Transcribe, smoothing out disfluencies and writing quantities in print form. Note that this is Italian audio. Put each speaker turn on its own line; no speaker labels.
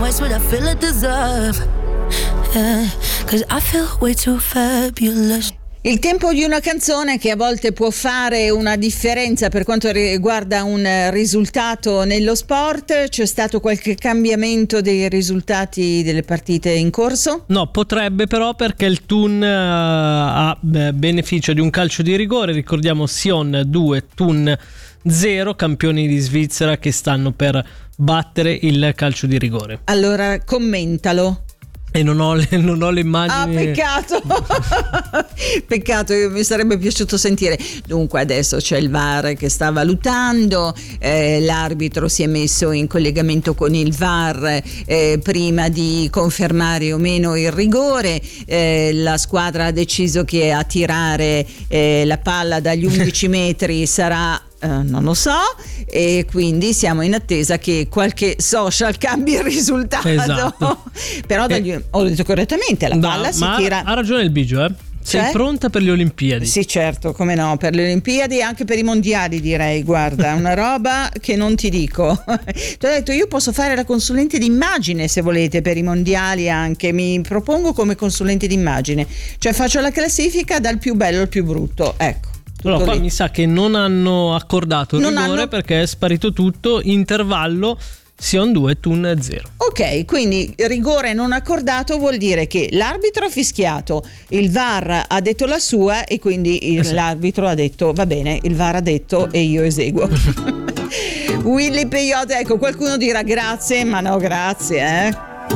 twice what I feel I deserve. Yeah, 'cause I feel way too fabulous.
Il tempo di una canzone che a volte può fare una differenza per quanto riguarda un risultato nello sport. C'è stato qualche cambiamento dei risultati delle partite in corso?
No, potrebbe però, perché il Thun ha beneficio di un calcio di rigore. Ricordiamo Sion 2, Thun 0, campioni di Svizzera che stanno per battere il calcio di rigore.
Allora commentalo.
E non ho le immagini.
Peccato. Peccato, mi sarebbe piaciuto sentire. Dunque adesso c'è il VAR che sta valutando, l'arbitro si è messo in collegamento con il VAR prima di confermare o meno il rigore. La squadra ha deciso che a tirare la palla dagli 11 metri sarà non lo so, e quindi siamo in attesa che qualche social cambi il risultato.
Esatto.
Però ho detto correttamente, la palla si tira. Ha
ragione il Bigio, Sei pronta per le Olimpiadi?
Sì, certo, come no, per le Olimpiadi e anche per i mondiali, direi. Guarda, una roba che non ti dico. Ti ho detto, io posso fare la consulente d'immagine se volete per i mondiali, anche mi propongo come consulente d'immagine, cioè faccio la classifica dal più bello al più brutto, ecco.
Però qua mi sa che non hanno accordato il rigore perché è sparito tutto. Intervallo Sion 2, Thun 0.
Ok, quindi rigore non accordato vuol dire che l'arbitro ha fischiato, il VAR ha detto la sua e quindi l'arbitro ha detto va bene, il VAR ha detto e io eseguo. Willy Peyote, ecco, qualcuno dirà grazie, ma no grazie,